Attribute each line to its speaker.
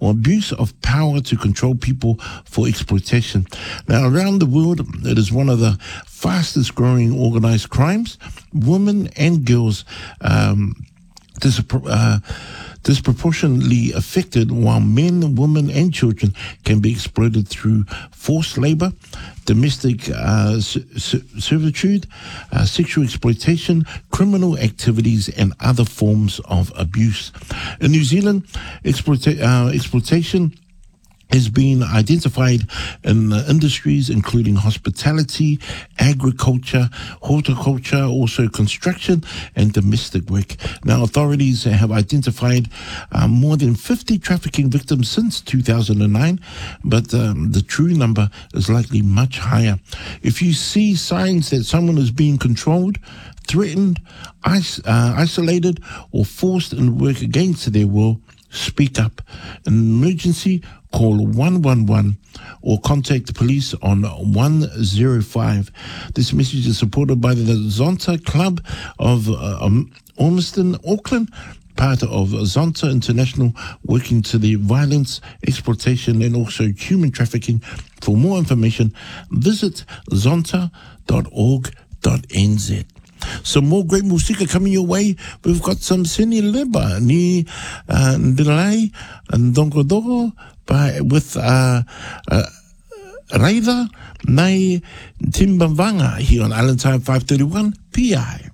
Speaker 1: or abuse of power to control people for exploitation. Now, around the world, it is one of the fastest growing organized crimes. Women and girls disproportionately affected, while men, women, and children can be exploited through forced labor, domestic servitude, sexual exploitation, criminal activities, and other forms of abuse. In New Zealand, exploitation has been identified in industries including hospitality, agriculture, horticulture, also construction and domestic work. Now, authorities have identified more than 50 trafficking victims since 2009, but the true number is likely much higher. If you see signs that someone is being controlled, threatened, isolated, or forced in work against their will, speak up. In an emergency, call 111 or contact the police on 105. This message is supported by the Zonta Club of Ormiston, Auckland, part of Zonta International, working to the violence, exploitation, and also human trafficking. For more information, visit zonta.org.nz. Some more great musika coming your way. We've got some Sini Leba ni Ndilai and Dongodoro with Raida Nai Timbavanga here on Island Time 531 PI.